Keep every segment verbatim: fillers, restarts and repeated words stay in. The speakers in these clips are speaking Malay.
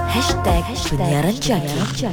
Hashtag Penyiaran Jaki.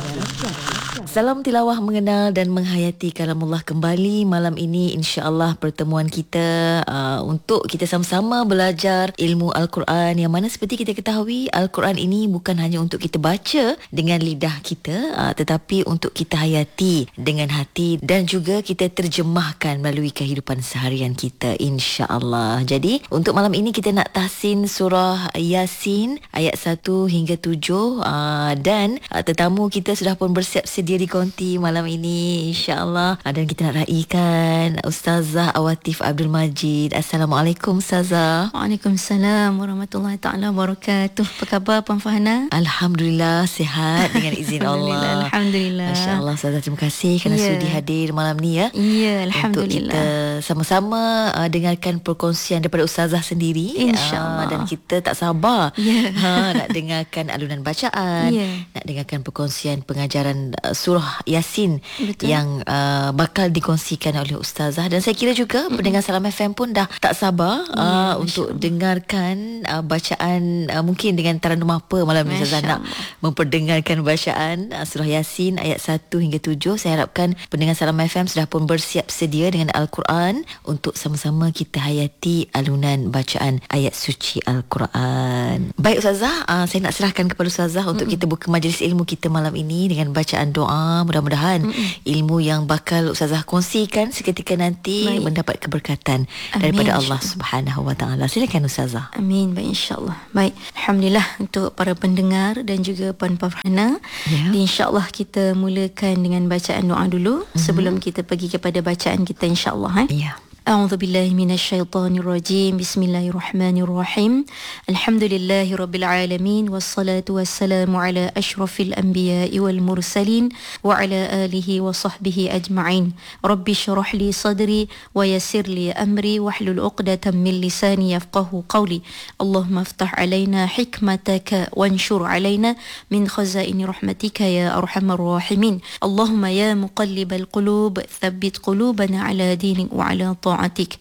Salam tilawah mengenal dan menghayati kalamullah kembali malam ini, insya-Allah pertemuan kita uh, untuk kita sama-sama belajar ilmu Al-Quran, yang mana seperti kita ketahui Al-Quran ini bukan hanya untuk kita baca dengan lidah kita, uh, tetapi untuk kita hayati dengan hati dan juga kita terjemahkan melalui kehidupan seharian kita, insya-Allah. Jadi untuk malam ini kita nak tahsin surah Yasin ayat satu hingga tujuh, uh, dan uh, tetamu kita sudah pun bersiap sedia di konti malam ini, insya-Allah. Dan kita nak raikan Ustazah Awatif Abdul Majid. Assalamualaikum Ustazah. Waalaikumsalam warahmatullahi taala wabarakatuh. Apa khabar Puan Farhana? Alhamdulillah sihat dengan izin Allah. Alhamdulillah. Masya-Allah Ustazah, terima kasih kerana yeah. sudi hadir malam ni ya. Ya, Untuk alhamdulillah. kita sama-sama uh, dengarkan perkongsian daripada Ustazah sendiri. InsyaAllah. Uh, dan kita tak sabar yeah. ha, nak dengarkan alunan bacaan, yeah. nak dengarkan perkongsian pengajaran uh, surah Yasin. Betul. Yang uh, bakal dikongsikan oleh Ustazah. Dan saya kira juga mm-hmm. pendengar Salam F M pun dah tak sabar yeah, uh, untuk dengarkan uh, bacaan, uh, mungkin dengan taranum apa malam ni Ustazah nak memperdengarkan bacaan uh, surah Yasin ayat satu hingga tujuh. Saya harapkan pendengar Salam F M sudah pun bersiap sedia dengan Al-Quran untuk sama-sama kita hayati alunan bacaan ayat suci Al-Quran. Baik Ustazah, uh, saya nak serahkan kepada Ustazah untuk mm-hmm. kita buka majlis ilmu kita malam ini dengan bacaan doa. Mudah-mudahan mm-mm. ilmu yang bakal Ustazah kongsikan seketika nanti Baik. mendapat keberkatan Amin, daripada Allah Subhanahu Wa Taala. Silakan Ustazah. Amin. Baik, insya-Allah. Baik. Alhamdulillah untuk para pendengar dan juga Puan Farhana. Ya. Insya-Allah kita mulakan dengan bacaan doa dulu mm-hmm. sebelum kita pergi kepada bacaan kita, insya-Allah. Eh? Ya. أعوذ بالله من الشيطان الرجيم بسم الله الرحمن الرحيم الحمد لله رب العالمين والصلاة والسلام على أشرف الأنبياء والمرسلين وعلى آله وصحبه أجمعين رب اشرح لي صدري ويسر لي أمري واحلل عقدة من لساني يفقه قولي اللهم افتح علينا حكمتك وانشر علينا من خزائن رحمتك يا أرحم الراحمين اللهم يا مقلب القلوب ثبت قلوبنا على دينك وعلى طاعتك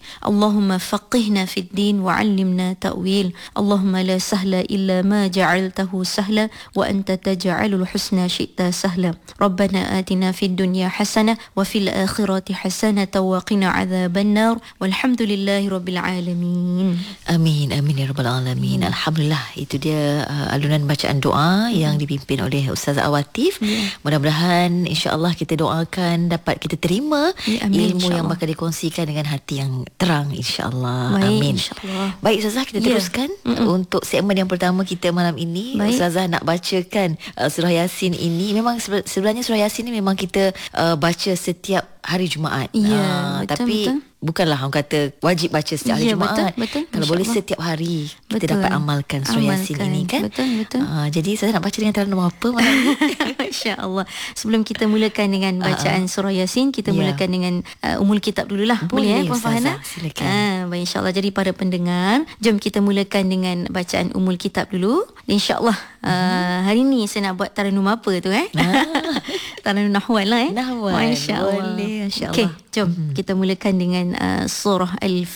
اللهم فقهنا في الدين وعلمنا تأويل اللهم لا سهل إلا ما جعلته سهلا وأنت تجعل الحسنى شئت سهلا ربنا آتنا في الدنيا حسنة وفي الآخرة حسنة وقنا عذاب النار والحمد لله رب العالمين. Amin, amin ya rabbal alamin. Hmm. Alhamdulillah, itu dia uh, alunan bacaan doa hmm. yang dipimpin oleh Ustazah Awatif. Hmm. Mudah-mudahan insya-Allah kita doakan dapat kita terima ya, amin, ilmu yang bakal dikongsikan dengan hati yang terang, insya-Allah. Amin. Insya-Allah. Baik Ustazah, kita yeah. teruskan Mm-mm. untuk segmen yang pertama kita malam ini. Baik. Ustazah nak bacakan uh, surah Yasin ini. Memang sebenarnya surah Yasin ini memang kita uh, baca setiap hari Jumaat. Ya, uh, betul, tapi betul. bukanlah orang kata wajib baca setiap hari ya, Jumaat. Betul, betul. Kalau boleh setiap hari kita betul. dapat amalkan surah amalkan. Yasin ini kan. Betul, betul. Uh, jadi saya nak baca dengan taranum apa malam ni? Masya-Allah. Sebelum kita mulakan dengan bacaan uh-uh. surah Yasin, kita yeah. mulakan dengan uh, umul kitab dululah. Boleh, boleh ya Puan Farhana? Silakan. Ah, baik, insya-Allah. Jadi para pendengar, jom kita mulakan dengan bacaan umul kitab dulu. Insya-Allah uh, uh, hari ni saya nak buat taranum apa tu eh? Ah. Taranum nahwan lah eh. Nahwan. Masya-Allah. Boleh, masya-Allah. Okey, jom mm-hmm. kita mulakan dengan uh, surah Al-Fatiha.